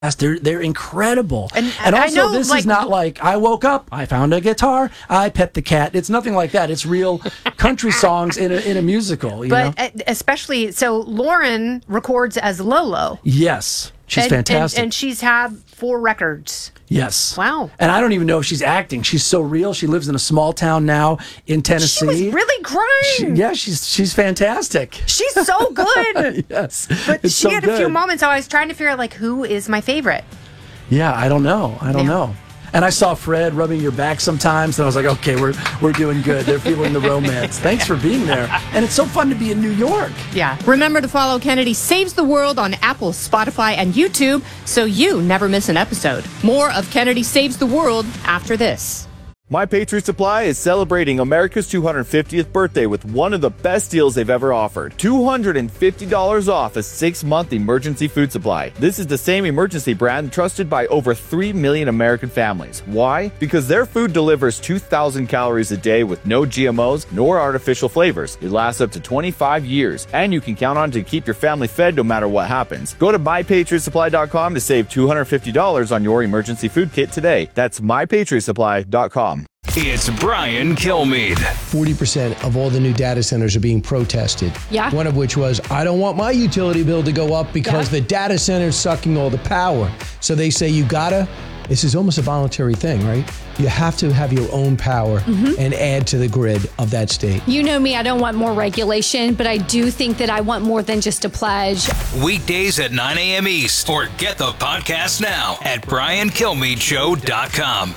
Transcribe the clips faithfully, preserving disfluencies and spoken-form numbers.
They're they're incredible. And, and also, I know, this like, is not like, I woke up, I found a guitar, I pet the cat. It's nothing like that. It's real country songs in a, in a musical. You but know? especially, so Lauren records as Lolo. Yes. She's and, fantastic. And, and she's had four records. Yes. Wow. And I don't even know if she's acting. She's so real. She lives in a small town now in Tennessee. She was really great. She, yeah, she's she's fantastic. She's so good. Yes. But it's she so had good. a few moments. I was trying to figure out, like, who is my favorite? Yeah, I don't know. I don't Yeah. know. And I saw Fred rubbing your back sometimes, and I was like, okay, we're we're doing good. They're feeling the romance. Thanks for being there. And it's so fun to be in New York. Yeah. Remember to follow Kennedy Saves the World on Apple, Spotify, and YouTube so you never miss an episode. More of Kennedy Saves the World after this. My Patriot Supply is celebrating America's two hundred fiftieth birthday with one of the best deals they've ever offered. two hundred fifty dollars off a six-month emergency food supply. This is the same emergency brand trusted by over three million American families. Why? Because their food delivers two thousand calories a day with no G M Os nor artificial flavors. It lasts up to twenty-five years, and you can count on it to keep your family fed no matter what happens. Go to my patriot supply dot com to save two hundred fifty dollars on your emergency food kit today. That's my patriot supply dot com. It's Brian Kilmeade. forty percent of all the new data centers are being protested. Yeah. One of which was, I don't want my utility bill to go up because Yeah. the data center's sucking all the power. So they say you gotta, this is almost a voluntary thing, right? You have to have your own power Mhm. and add to the grid of that state. You know me, I don't want more regulation, but I do think that I want more than just a pledge. Weekdays at nine a.m. East, or get the podcast now at brian kilmeade show dot com.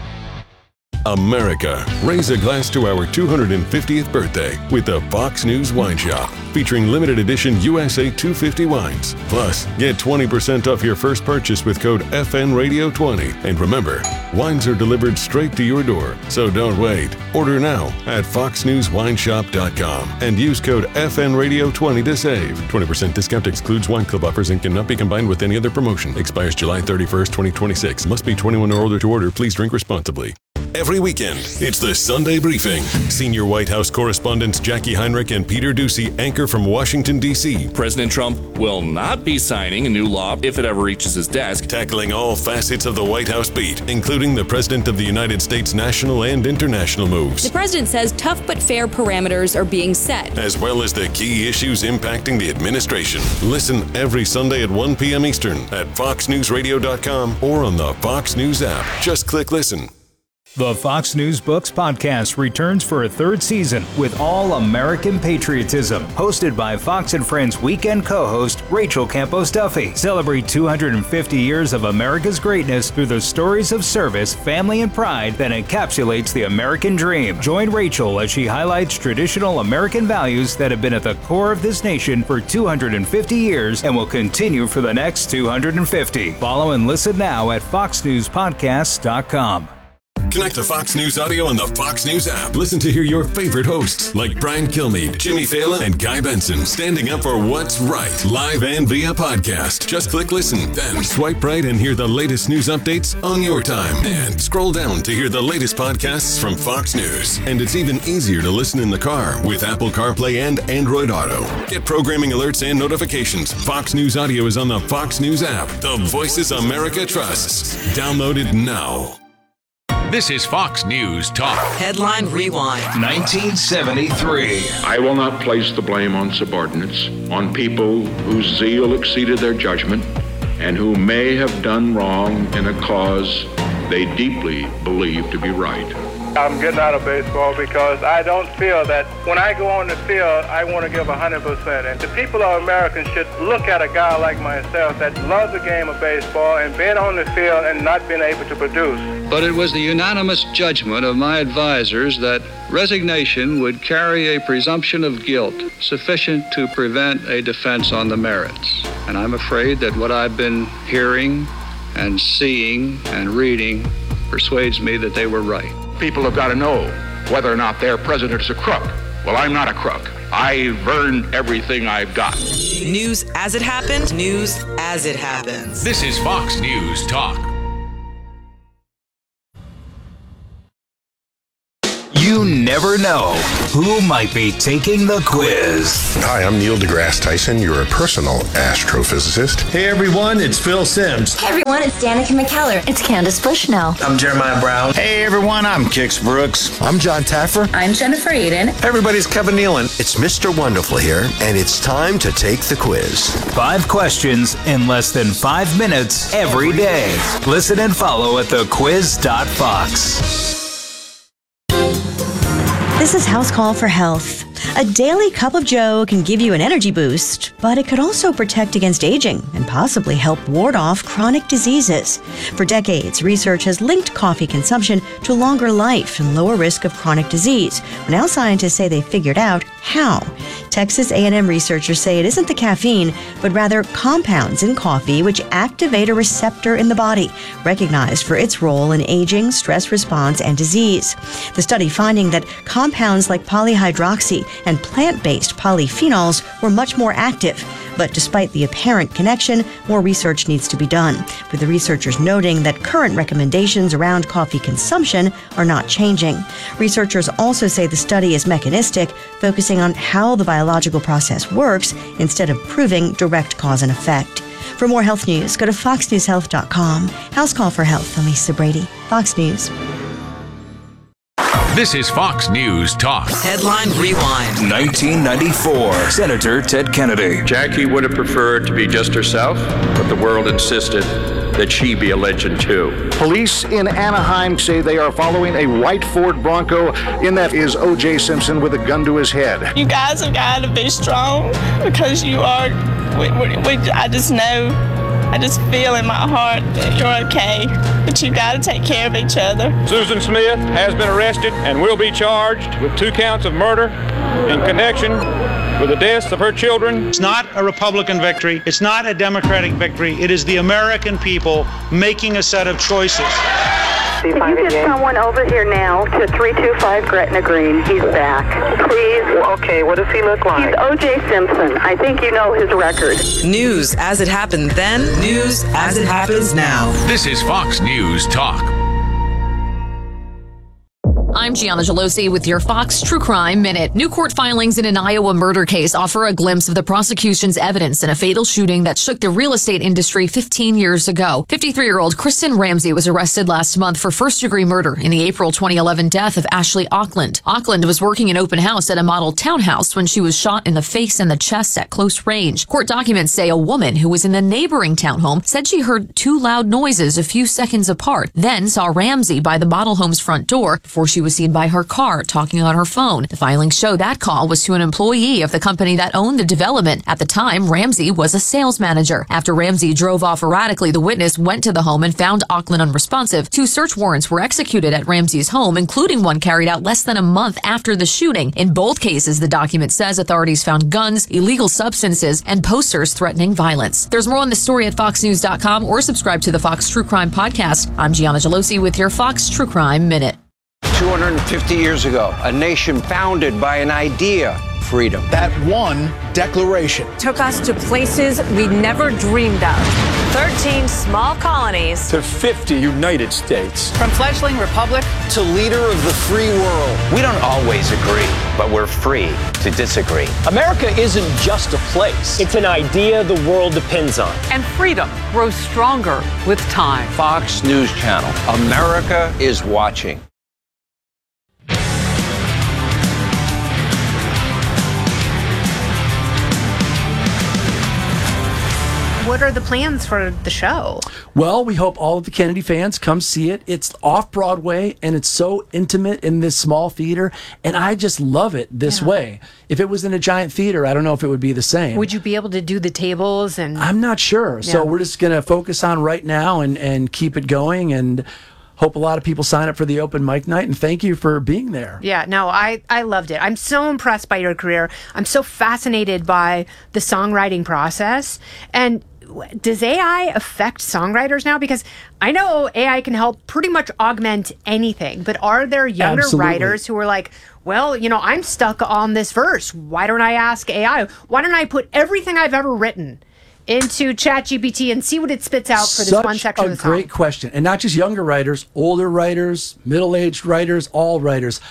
America, raise a glass to our two hundred fiftieth birthday with the Fox News Wine Shop, featuring limited edition U S A two fifty wines. Plus, get twenty percent off your first purchase with code F N Radio twenty. And remember, wines are delivered straight to your door, so don't wait. Order now at fox news wine shop dot com and use code F N Radio twenty to save. twenty percent discount excludes wine club offers and cannot be combined with any other promotion. Expires July thirty-first, twenty twenty-six. Must be twenty-one or older to order. Please drink responsibly. Every weekend, it's the Sunday Briefing. Senior White House correspondents Jackie Heinrich and Peter Doocy anchor from Washington, D C President Trump will not be signing a new law if it ever reaches his desk. Tackling all facets of the White House beat, including the President of the United States national and international moves. The president says tough but fair parameters are being set, As well as the key issues impacting the administration. Listen every Sunday at one p.m. Eastern at fox news radio dot com or on the Fox News app. Just click listen. The Fox News Books podcast returns for a third season with all American patriotism. Hosted by Fox and Friends weekend co-host Rachel Campos Duffy. Celebrate two hundred fifty years of America's greatness through the stories of service, family, and pride that encapsulates the American dream. Join Rachel as she highlights traditional American values that have been at the core of this nation for two hundred fifty years and will continue for the next two hundred fifty. Follow and listen now at fox news podcast dot com. Connect to Fox News Audio on the Fox News app. Listen to hear your favorite hosts like Brian Kilmeade, Jimmy Fallon, and Guy Benson standing up for what's right, live and via podcast. Just click listen, then swipe right and hear the latest news updates on your time. And scroll down to hear the latest podcasts from Fox News. And it's even easier to listen in the car with Apple CarPlay and Android Auto. Get programming alerts and notifications. Fox News Audio is on the Fox News app. The voices America trusts. Download it now. This is Fox News Talk. Headline Rewind. nineteen seventy-three. I will not place the blame on subordinates, on people whose zeal exceeded their judgment, and who may have done wrong in a cause they deeply believe to be right. I'm getting out of baseball because I don't feel that when I go on the field, I want to give one hundred percent. And the people of America should look at a guy like myself that loves the game of baseball and been on the field and not been able to produce. But it was the unanimous judgment of my advisors that resignation would carry a presumption of guilt sufficient to prevent a defense on the merits. And I'm afraid that what I've been hearing and seeing and reading persuades me that they were right. People have got to know whether or not their president is a crook. Well, I'm not a crook. I've earned everything I've got. News as it happened, news as it happens. This is Fox News Talk. You never know who might be taking the quiz. Hi, I'm Neil deGrasse Tyson, your personal astrophysicist. Hey everyone, it's Phil Simms. Hey everyone, it's Danica McKellar. It's Candace Bushnell. I'm Jeremiah Brown. Hey everyone, I'm Kix Brooks. I'm John Taffer. I'm Jennifer Aiden. Hey everybody, it's Kevin Nealon. It's Mister Wonderful here, and it's time to take the quiz. Five questions in less than five minutes every day. Listen and follow at the quiz dot fox. This is House Call for Health. A daily cup of joe can give you an energy boost, but it could also protect against aging and possibly help ward off chronic diseases. For decades, research has linked coffee consumption to longer life and lower risk of chronic disease. Now scientists say they figured out how. Texas A and M researchers say it isn't the caffeine, but rather compounds in coffee which activate a receptor in the body, recognized for its role in aging, stress response, and disease. The study finding that compounds like polyhydroxy and plant-based polyphenols were much more active. But despite the apparent connection, more research needs to be done, with the researchers noting that current recommendations around coffee consumption are not changing. Researchers also say the study is mechanistic, focusing on how the biological process works instead of proving direct cause and effect. For more health news, go to fox news health dot com. House Call for Health, I'm Lisa Brady, Fox News. This is Fox News Talk. Headline Rewind. nineteen ninety-four. Senator Ted Kennedy. Jackie would have preferred to be just herself, but the world insisted that she be a legend too. Police in Anaheim say they are following a white Ford Bronco. In that is O J Simpson with a gun to his head. You guys have got to be strong because you are, we, we, we, I just know, I just feel in my heart that you're okay, but you got to take care of each other. Susan Smith has been arrested and will be charged with two counts of murder in connection with the deaths of her children. It's not a Republican victory. It's not a Democratic victory. It is the American people making a set of choices. Can you get someone over here now to three two five Gretna Green? He's back. Please. Okay, what does he look like? He's O J Simpson. I think you know his record. News as it happened then, news as it happens now. This is Fox News Talk. I'm Gianna Gelosi with your Fox True Crime Minute. New court filings in an Iowa murder case offer a glimpse of the prosecution's evidence in a fatal shooting that shook the real estate industry fifteen years ago. fifty-three-year-old Kristen Ramsey was arrested last month for first-degree murder in the April twenty eleven death of Ashley Auckland. Auckland was working an open house at a model townhouse when she was shot in the face and the chest at close range. Court documents say a woman who was in the neighboring townhome said she heard two loud noises a few seconds apart, then saw Ramsey by the model home's front door before she was seen by her car talking on her phone. The filings show that call was to an employee of the company that owned the development. At the time, Ramsey was a sales manager. After Ramsey drove off erratically, the witness went to the home and found Auckland unresponsive. Two search warrants were executed at Ramsey's home, including one carried out less than a month after the shooting. In both cases, the document says authorities found guns, illegal substances, and posters threatening violence. There's more on the story at fox news dot com or subscribe to the Fox True Crime Podcast. I'm Gianna Gelosi with your Fox True Crime Minute. two hundred fifty years ago, a nation founded by an idea, freedom. That one declaration took us to places we never dreamed of. thirteen small colonies to fifty United States. From fledgling republic to leader of the free world. We don't always agree, but we're free to disagree. America isn't just a place. It's an idea the world depends on. And freedom grows stronger with time. Fox News Channel. America is watching. What are the plans for the show? Well, we hope all of the Kennedy fans come see it. It's off-Broadway, and it's so intimate in this small theater, and I just love it this yeah. way. If it was in a giant theater, I don't know if it would be the same. Would you be able to do the tables? And I'm not sure. Yeah. So we're just going to focus on right now and, and keep it going, and hope a lot of people sign up for the open mic night, and thank you for being there. Yeah, no, I, I loved it. I'm so impressed by your career. I'm so fascinated by the songwriting process. And does A I affect songwriters now? Because I know A I can help pretty much augment anything, but are there younger Absolutely. writers who are like, well, you know, I'm stuck on this verse. Why don't I ask A I? Why don't I put everything I've ever written into ChatGPT and see what it spits out for this Such one section a of the song? Great question. And not just younger writers, older writers, middle-aged writers, all writers.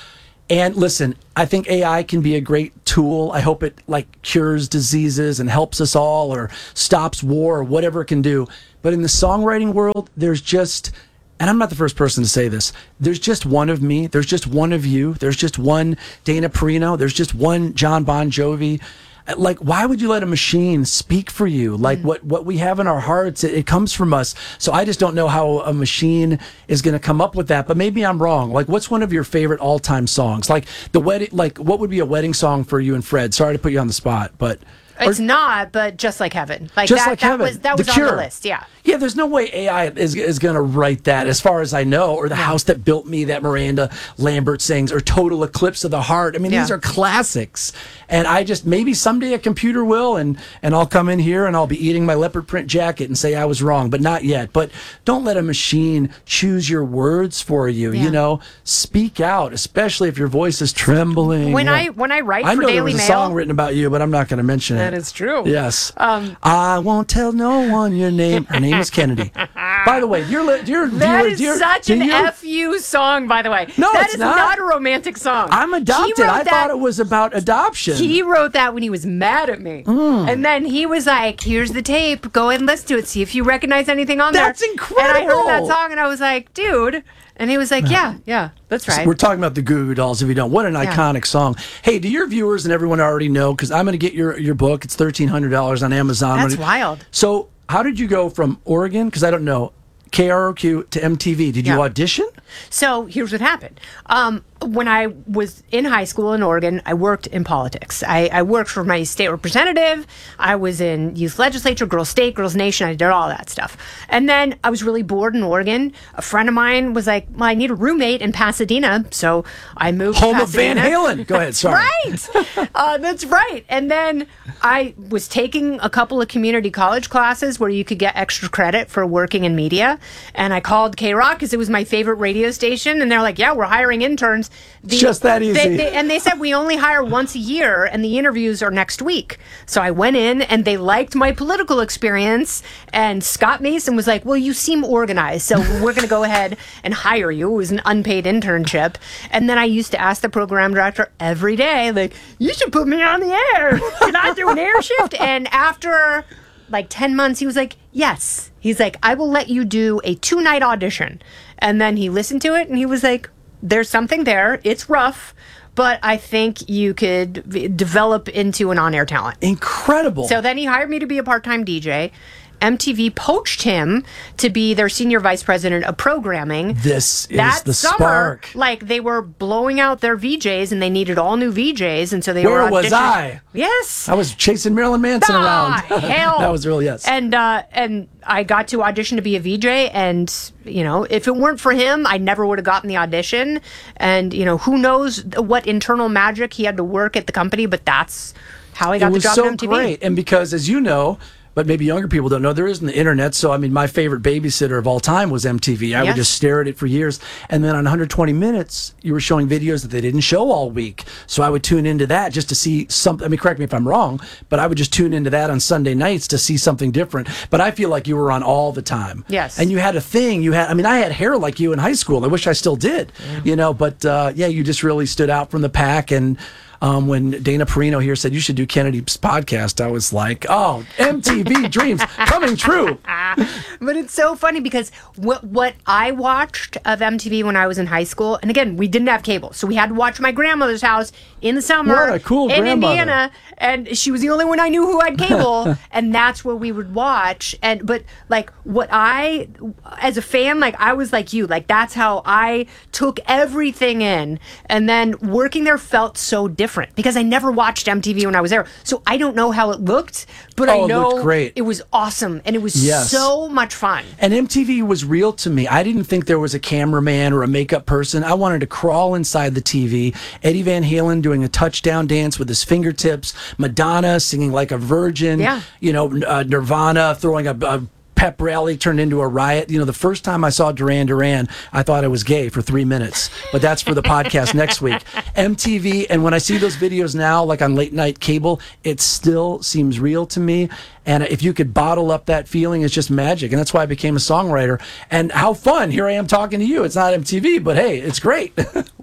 And listen, I think A I can be a great tool. I hope it like cures diseases and helps us all or stops war or whatever it can do. But in the songwriting world, there's just, and I'm not the first person to say this, there's just one of me. There's just one of you. There's just one Dana Perino. There's just one John Bon Jovi. Like, why would you let a machine speak for you? Like, mm. what, what we have in our hearts, it, it comes from us. So I just don't know how a machine is going to come up with that. But maybe I'm wrong. Like, what's one of your favorite all-time songs? Like, the wedding. Like, what would be a wedding song for you and Fred? Sorry to put you on the spot, but... It's or, not, but Just Like Heaven. Like just that, like that heaven. was that the was Cure. on the list, yeah. Yeah, there's no way A I is is going to write that, as far as I know, or The yeah. House That Built Me that Miranda Lambert sings, or Total Eclipse of the Heart. I mean, yeah. these are classics. And I just, maybe someday a computer will, and, and I'll come in here and I'll be eating my leopard print jacket and say I was wrong, but not yet. But don't let a machine choose your words for you. Yeah. You know, speak out, especially if your voice is trembling. When yeah. I when I write I for know Daily there was Mail, a song written about you, but I'm not going to mention that it. That is true. Yes. Um, I won't tell no one your name. Her name is Kennedy. By the way, you're you're that you're, is you're, such you're, an you're, F U song. By the way, no, that it's is not. not a romantic song. I'm adopted. I that, thought it was about adoption. He wrote that when he was mad at me, mm. and then he was like, "Here's the tape. Go ahead and listen to it. See if you recognize anything on That's there." That's incredible. And I heard that song, and I was like, "Dude." And he was like, yeah, yeah, that's right. So we're talking about the Goo Goo Dolls, if you don't. What an yeah. iconic song. Hey, do your viewers and everyone already know, because I'm going to get your, your book. It's thirteen hundred dollars on Amazon. That's gonna, wild. So how did you go from Oregon, because I don't know, K R O Q to M T V? Did you yeah. audition? So here's what happened. Um, when I was in high school in Oregon, I worked in politics. I, I worked for my state representative. I was in youth legislature, Girls State, Girls Nation. I did all that stuff. And then I was really bored in Oregon. A friend of mine was like, well, I need a roommate in Pasadena. So I moved Home to of Pasadena. Van Halen. Go ahead, sorry. Right. uh, that's right. And then I was taking a couple of community college classes where you could get extra credit for working in media. And I called K-Rock because it was my favorite radio station. And they're like, yeah, we're hiring interns. The, Just that easy. They, they, and they said, we only hire once a year, and the interviews are next week. So I went in, and they liked my political experience, and Scott Mason was like, well, you seem organized, so we're going to go ahead and hire you. It was an unpaid internship. And then I used to ask the program director every day, like, you should put me on the air. Can I do an air shift? And after like ten months, he was like, yes. He's like, I will let you do a two-night audition. And then he listened to it, and he was like, there's something there. It's rough, but I think you could v- develop into an on-air talent. Incredible. So then he hired me to be a part-time D J. M T V poached him to be their senior vice president of programming. This is that the summer, spark. Like, they were blowing out their V Js, and they needed all new V Js, and so they Where were was auditioning. I? Yes. I was chasing Marilyn Manson ah, around. Hell. That was really, yes. And, uh, and I got to audition to be a V J, and, you know, if it weren't for him, I never would have gotten the audition. And, you know, who knows what internal magic he had to work at the company, but that's how I got the job so at M T V. It was so great. And because, as you know, but maybe younger people don't know, there isn't the internet. So, I mean, my favorite babysitter of all time was M T V. I yes. would just stare at it for years. And then on one hundred twenty minutes, you were showing videos that they didn't show all week. So I would tune into that just to see something. I mean, correct me if I'm wrong, but I would just tune into that on Sunday nights to see something different. But I feel like you were on all the time. Yes. And you had a thing. You had, I mean, I had hair like you in high school. I wish I still did, yeah. you know, but uh, yeah, you just really stood out from the pack. And Um, when Dana Perino here said you should do Kennedy's podcast, I was like, oh, M T V dreams coming true. But it's so funny because what what I watched of M T V when I was in high school, and again, we didn't have cable, so we had to watch my grandmother's house in the summer what a cool in grandmother. Indiana, and she was the only one I knew who had cable, and that's where we would watch. And but like what I, as a fan, like I was like you, like that's how I took everything in, and then working there felt so different. Because I never watched M T V when I was there. So I don't know how it looked, but oh, I know it, looked great. It was awesome. And it was yes. so much fun. And M T V was real to me. I didn't think there was a cameraman or a makeup person. I wanted to crawl inside the T V. Eddie Van Halen doing a touchdown dance with his fingertips. Madonna singing like a virgin. Yeah. You know, uh, Nirvana throwing a... a pep rally turned into a riot. You know, the first time I saw Duran Duran, I thought I was gay for three minutes. But that's for the podcast next week. M T V, and when I see those videos now, like on late night cable, it still seems real to me. And if you could bottle up that feeling, it's just magic. And that's why I became a songwriter. And how fun. Here I am talking to you. It's not M T V, but hey, it's great.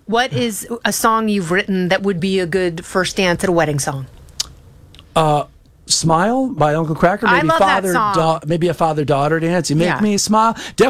What is a song you've written that would be a good first dance at a wedding song? Uh, Smile by Uncle Cracker. Maybe I love father, that song. Da- maybe a father-daughter dance. You make Yeah. me smile.